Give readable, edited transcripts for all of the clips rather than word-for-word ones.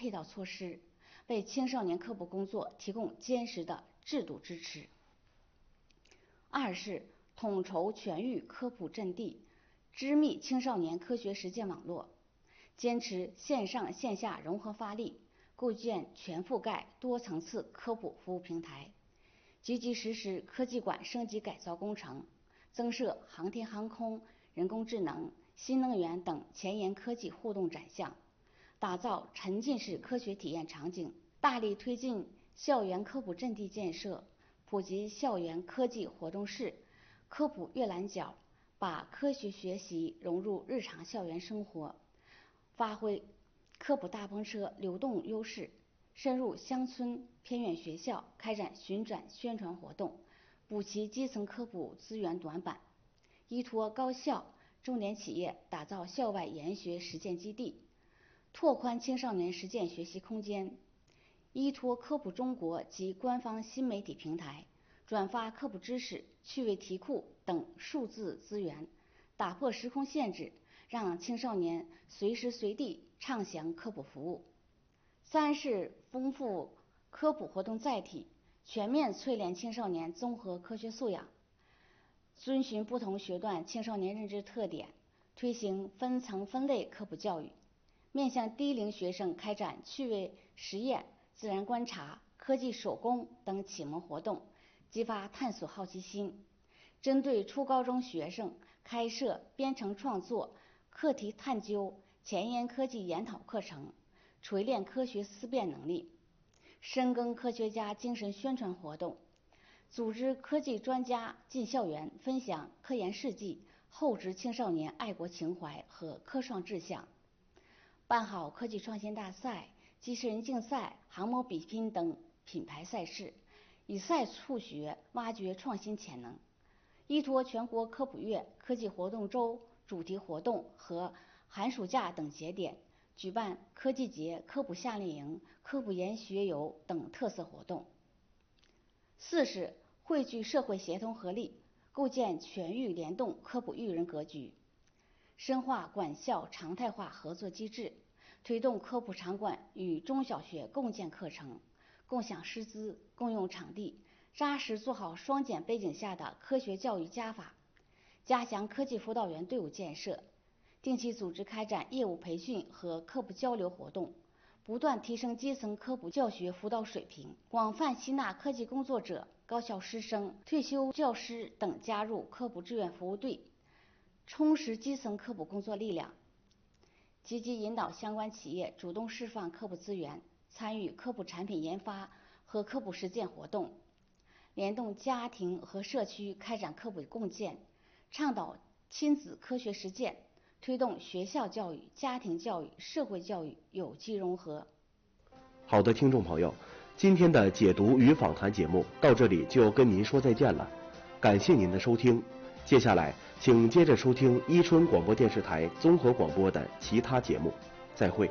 配套措施，为青少年科普工作提供坚实的制度支持。二是统筹全域科普阵地，织密青少年科学实践网络，坚持线上线下融合发力，构建全覆盖多层次科普服务平台，积极实施科技馆升级改造工程，增设航天航空、人工智能、新能源等前沿科技互动展项，打造沉浸式科学体验场景，大力推进校园科普阵地建设，普及校园科技活动室、科普阅览角，把科学学习融入日常校园生活，发挥科普大篷车流动优势，深入乡村偏远学校开展巡展宣传活动，补齐基层科普资源短板，依托高校、重点企业打造校外研学实践基地，拓宽青少年实践学习空间，依托科普中国及官方新媒体平台，转发科普知识、趣味题库等数字资源，打破时空限制，让青少年随时随地畅享科普服务。三是丰富科普活动载体，全面淬炼青少年综合科学素养，遵循不同学段青少年认知特点，推行分层分类科普教育，面向低龄学生开展趣味实验、自然观察、科技手工等启蒙活动，激发探索好奇心。针对初高中学生开设编程创作、课题探究、前沿科技研讨课程，锤炼科学思辨能力。深耕科学家精神宣传活动，组织科技专家进校园分享科研事迹，厚植青少年爱国情怀和科创志向。办好科技创新大赛、机器人竞赛、航模比拼等品牌赛事，以赛促学，挖掘创新潜能。依托全国科普月、科技活动周、主题活动和寒暑假等节点，举办科技节、科普夏令营、科普研学游等特色活动。四是汇聚社会协同合力，构建全域联动科普育人格局，深化管校常态化合作机制，推动科普场馆与中小学共建课程、共享师资、共用场地，扎实做好双减背景下的科学教育加法，加强科技辅导员队伍建设，定期组织开展业务培训和科普交流活动，不断提升基层科普教学辅导水平，广泛吸纳科技工作者、高校师生、退休教师等加入科普志愿服务队，充实基层科普工作力量。积极引导相关企业主动释放科普资源，参与科普产品研发和科普实践活动，联动家庭和社区开展科普共建，倡导亲子科学实践，推动学校教育、家庭教育、社会教育有机融合。 好的，听众朋友，今天的解读与访谈节目到这里就跟您说再见了，感谢您的收听。接下来请接着收听伊春广播电视台综合广播的其他节目，再会。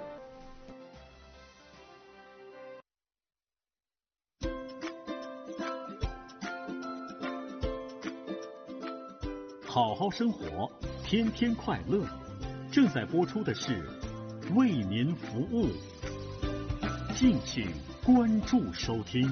好好生活，天天快乐。正在播出的是为您服务，敬请关注收听。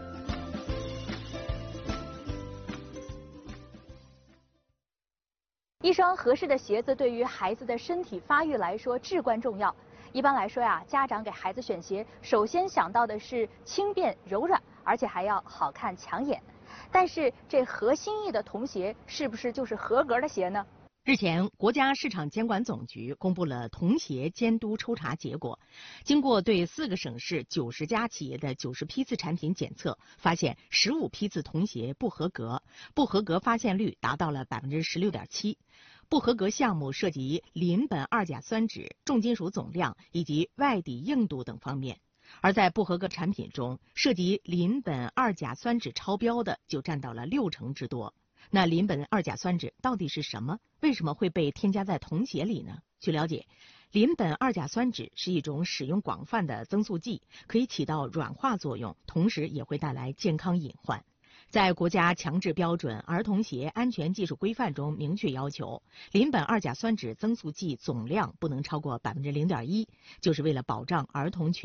一双合适的鞋子对于孩子的身体发育来说至关重要。一般来说呀，家长给孩子选鞋，首先想到的是轻便柔软，而且还要好看抢眼。但是这合心意的童鞋是不是就是合格的鞋呢？ 日前，国家市场监管总局公布了童鞋监督抽查结果。经过对4个省市90家企业的90批次产品检测，发现15批次童鞋不合格，不合格发现率达到了16.7%。不合格项目涉及邻苯二甲酸酯、重金属总量以及外底硬度等方面。而在不合格产品中，涉及邻苯二甲酸酯超标的就占到了60%之多。那邻苯二甲酸酯到底是什么？为什么会被添加在童鞋里呢？据了解，邻苯二甲酸酯是一种使用广泛的增塑剂，可以起到软化作用，同时也会带来健康隐患。在国家强制标准儿童鞋安全技术规范中明确要求，邻苯二甲酸酯增塑剂总量不能超过0.1%，就是为了保障儿童群